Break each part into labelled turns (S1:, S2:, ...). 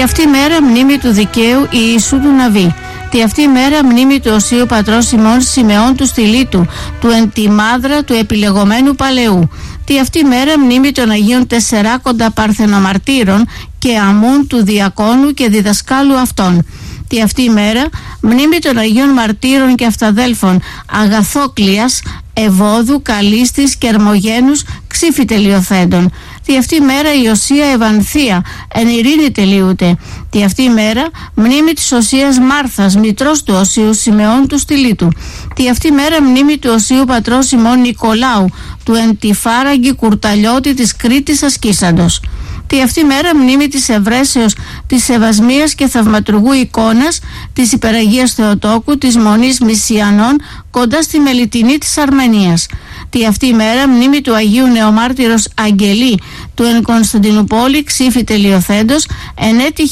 S1: αυτή η μέρα μνήμη του δικαίου Ιησού του Ναβί. Τη αυτή η μέρα μνήμη του Οσίου Πατρός ημών Σιμεών του Στυλίτου, του εν τη μάδρα του επιλεγωμένου παλαιού. Τη αυτή η μέρα μνήμη των Αγίων Τεσσεράκοντα Παρθενομαρτύρων και Αμούν του Διακόνου και διδασκάλου αυτών. Τη αυτή η μέρα μνήμη των Αγίων Μαρτύρων και Αυταδέλφων Αγαθόκλειας, Ευώδου, Καλίστης και Ερμογένους ξύφη τελειοθέντων. Τη αυτή η μέρα η Οσία Ευανθία εν ειρήνη τελείουται. Τη αυτή η μέρα μνήμη της Οσίας Μάρθας, μητρός του Οσίου Σιμεών του Στυλίτου. Τη αυτή η μέρα μνήμη του Οσίου Πατρός ημών Νικολάου, του εν τη φάραγγι κουρταλιώτη της Κρήτης ασκήσαντος. Τη αυτή μέρα μνήμη της Ευρέσεως, της Σεβασμίας και Θαυματουργού εικόνας της Υπεραγίας Θεοτόκου, της Μονής Μυσιανών κοντά στη Μελιτινή της Αρμενίας. Τη αυτή μέρα μνήμη του Αγίου Νεομάρτυρος Αγγελή του εν Κωνσταντινούπολη ξύφη τελειοθέντος εν έτη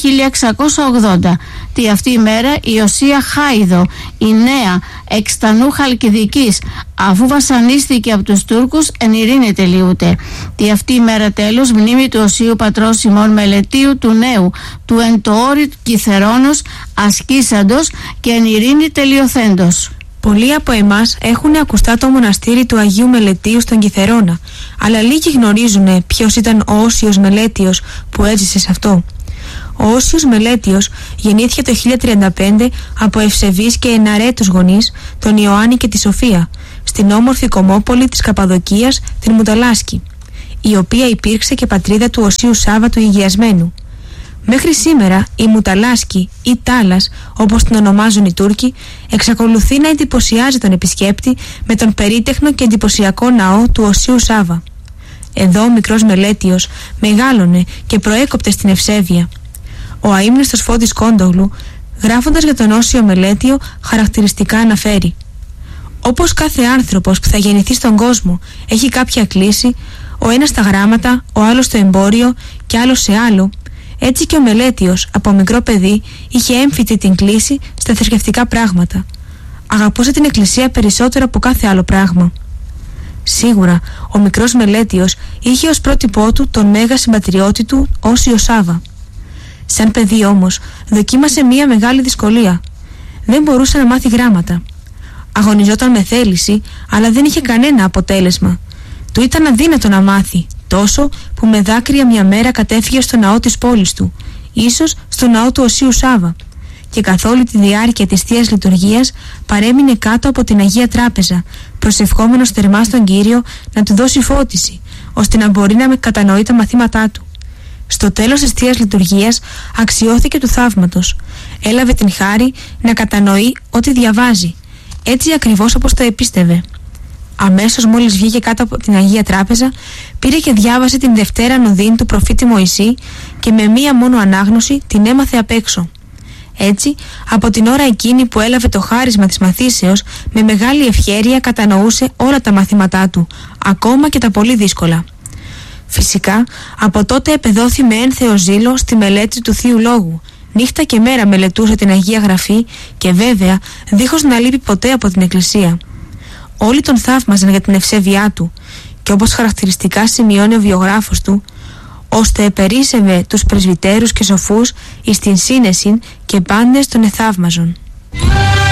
S1: 1680. Τη αυτή η μέρα η Οσία Χάιδο, η νέα εξτανού Χαλκιδικής, αφού βασανίστηκε από τους Τούρκους εν ειρήνη τελείουται. Τη αυτή η μέρα τέλος μνήμη του Οσίου Πατρός ημών Μελετίου του Νέου, του εν το όρη Κιθερώνος ασκήσαντος και εν ειρήνη τελειοθέντος.
S2: Πολλοί από εμάς έχουν ακουστά το μοναστήρι του Αγίου Μελετίου στον Κιθερώνα, αλλά λίγοι γνωρίζουν ποιος ήταν ο Όσιος Μελέτιος που έζησε σε αυτό. Ο Όσιος Μελέτιος γεννήθηκε το 1035 από ευσεβείς και εναρέτους γονείς, τον Ιωάννη και τη Σοφία, στην όμορφη κομμόπολη της Καπαδοκίας, την Μουταλάσκη, η οποία υπήρξε και πατρίδα του Οσίου Σάβα του Υγειασμένου. Μέχρι σήμερα η Μουταλάσκη ή Τάλας, όπως την ονομάζουν οι Τούρκοι, εξακολουθεί να εντυπωσιάζει τον επισκέπτη με τον περίτεχνο και εντυπωσιακό ναό του Οσίου Σάβα. Εδώ ο μικρός Μελέτιος μεγάλωνε και προέκοπτε στην ευσέβεια. Ο αείμνηστος Φώτης Κόντογλου, γράφοντας για τον Όσιο Μελέτιο, χαρακτηριστικά αναφέρει: «Όπως κάθε άνθρωπος που θα γεννηθεί στον κόσμο έχει κάποια κλίση, ο ένας στα γράμματα, ο άλλος στο εμπόριο και άλλος σε άλλο, έτσι και ο Μελέτιος από μικρό παιδί είχε έμφυτη την κλίση στα θρησκευτικά πράγματα. Αγαπούσε την εκκλησία περισσότερο από κάθε άλλο πράγμα. Σίγουρα ο μικρός Μελέτιος είχε ως πρότυπό του τον μέγα συμπατριώτη του Όσιο Σάβα. Σαν παιδί όμως δοκίμασε μία μεγάλη δυσκολία. Δεν μπορούσε να μάθει γράμματα. Αγωνιζόταν με θέληση, αλλά δεν είχε κανένα αποτέλεσμα. Του ήταν αδύνατο να μάθει, τόσο που με δάκρυα μια μέρα κατέφυγε στο ναό της πόλης του, ίσως στο ναό του Οσίου Σάβα, και καθ' όλη τη διάρκεια της Θείας Λειτουργίας παρέμεινε κάτω από την Αγία Τράπεζα, προσευχόμενος θερμά στον Κύριο να του δώσει φώτιση, ώστε να μπορεί να κατανοεί τα μαθήματά του. Στο τέλος της Θείας Λειτουργίας αξιώθηκε του θαύματος. Έλαβε την χάρη να κατανοεί ό,τι διαβάζει, έτσι ακριβώς όπως το επίστευε. Αμέσως μόλις βγήκε κάτω από την Αγία Τράπεζα, πήρε και διάβασε την Δευτέρα Νοδήν του προφήτη Μωυσή και με μία μόνο ανάγνωση την έμαθε απ' έξω. Έτσι, από την ώρα εκείνη που έλαβε το χάρισμα της μαθήσεως, με μεγάλη ευχέρεια κατανοούσε όλα τα μαθήματά του, ακόμα και τα πολύ δύσκολα. Φυσικά, από τότε επεδόθη με ένθεο ζήλο στη μελέτη του Θείου Λόγου. Νύχτα και μέρα μελετούσε την Αγία Γραφή και βέβαια δίχως να λείπει ποτέ από την Εκκλησία. Όλοι τον θαύμαζαν για την ευσέβειά του και όπως χαρακτηριστικά σημειώνει ο βιογράφος του, ώστε επερίσευε τους πρεσβυτέρους και σοφούς εις την σύνεσιν και πάντες τον εθαύμαζον.